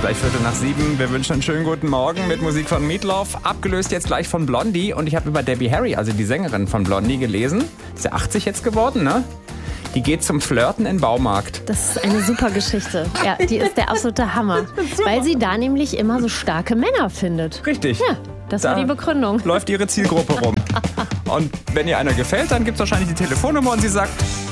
gleich 6:15. Wir wünschen einen schönen guten Morgen mit Musik von Meatloaf. Abgelöst jetzt gleich von Blondie. Und ich habe über Debbie Harry, also die Sängerin von Blondie, gelesen. Ist ja 80 jetzt geworden, ne? Die geht zum Flirten in den Baumarkt. Das ist eine super Geschichte. Ja, die ist der absolute Hammer. Weil sie da nämlich immer so starke Männer findet. Richtig. Ja, das war die Begründung. Läuft ihre Zielgruppe rum. Und wenn ihr einer gefällt, dann gibt es wahrscheinlich die Telefonnummer und sie sagt...